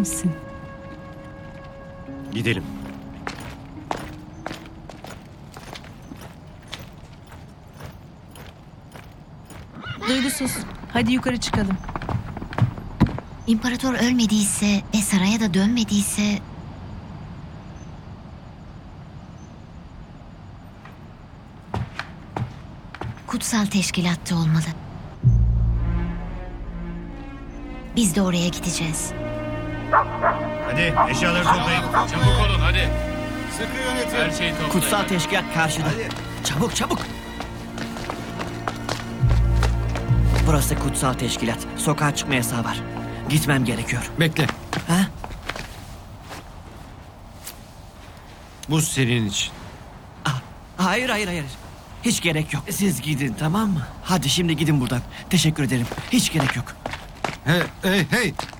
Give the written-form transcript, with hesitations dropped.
misin? Gidelim. Duygusuz. Hadi yukarı çıkalım. İmparator ölmediyse ve saraya da dönmediyse... Kutsal teşkilatta olmalı. Biz de oraya gideceğiz. Hadi eşyaları toplayın. Çabuk olun hadi. Sıkı yönetin. Her şeyi toplayın. Kutsal teşkilat karşıda. Çabuk çabuk. Burası kutsal teşkilat. Sokağa çıkma yasağı var. Gitmem gerekiyor. Bekle. Ha? Bu senin için. Hayır hayır hayır. Hiç gerek yok. Siz gidin, tamam mı? Hadi şimdi gidin buradan. Teşekkür ederim. Hiç gerek yok. Hey hey hey.